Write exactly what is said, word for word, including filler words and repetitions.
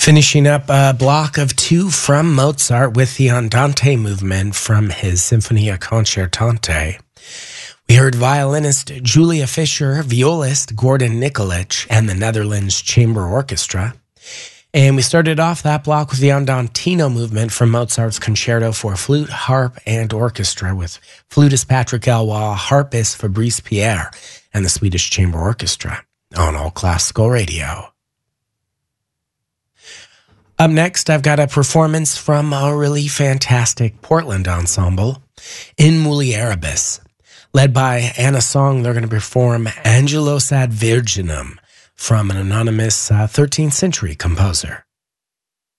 Finishing up a block of two from Mozart with the Andante movement from his Sinfonia Concertante. We heard violinist Julia Fischer, violist Gordon Nikolic, and the Netherlands Chamber Orchestra. And we started off that block with the Andantino movement from Mozart's Concerto for Flute, Harp, and Orchestra with flutist Patrick Elwa, harpist Fabrice Pierre, and the Swedish Chamber Orchestra on All Classical Radio. Up next, I've got a performance from a really fantastic Portland ensemble, In Mulieribus. Led by Anna Song, they're going to perform Angelus ad Virginem from an anonymous uh, thirteenth century composer.